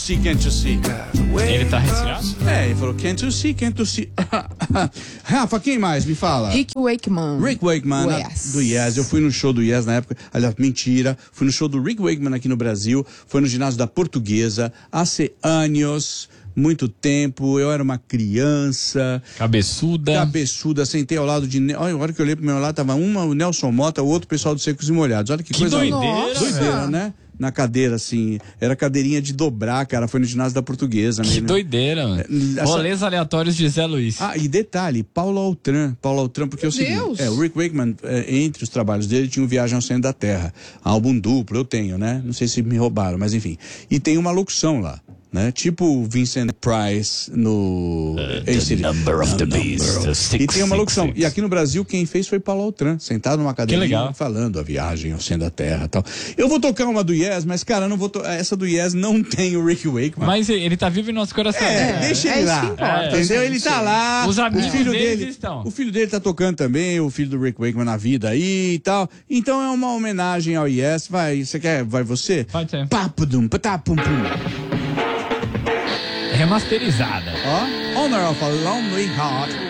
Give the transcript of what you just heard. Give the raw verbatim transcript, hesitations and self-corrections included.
see, can't you see? Ele tá resfriado? É, ele falou, can't you see, can't you see? Rafa, quem mais? Me fala. Rick Wakeman. Rick Wakeman, do na- Yes. do Yes. Eu fui no show do Yes na época. Aliás, mentira. Fui no show do Rick Wakeman aqui no Brasil. Foi no ginásio da Portuguesa. Hace anos, muito tempo. Eu era uma criança. Cabeçuda. Cabeçuda, sentei ao lado de. Olha, a hora que eu olhei pro meu lado, tava uma, o Nelson Mota, o outro pessoal do Secos e Molhados. Olha que, Que coisa doideira, doideira, velho. né? Na cadeira, assim. Era cadeirinha de dobrar, cara. Foi no ginásio da Portuguesa. Que né? doideira, mano. essa- Rolês aleatórios de Zé Luiz. Ah, e detalhe, Paulo Altran. Paulo Altran, porque é o seguinte, Deus! é, o Rick Wakeman, é, entre os trabalhos dele, tinha o Viagem ao Centro da Terra. Álbum duplo, eu tenho, né? Não sei se me roubaram, mas enfim. E tem uma locução lá, né? Tipo o Vincent Price no... Esse- number of the beast, the six, E tem uma six, locução. six. E aqui no Brasil, quem fez foi Paulo Altran, sentado numa cadeira legal. falando a viagem ao centro da Terra e tal. Eu vou tocar uma do Yes, mas, cara, eu não vou to... essa do Yes não tem o Rick Wakeman. Mas ele tá vivo em nosso coração. É, deixa é ele isso lá. que importa, entendeu? gente. Ele tá lá. Os amigos o filho deles dele estão. O filho dele tá tocando também, o filho do Rick Wakeman na vida aí e tal. Então é uma homenagem ao Yes. Vai, você quer? Vai você? Pode ser. Papudum, patapum, pum. Remasterizada. Ó, Honor of a Lonely Heart.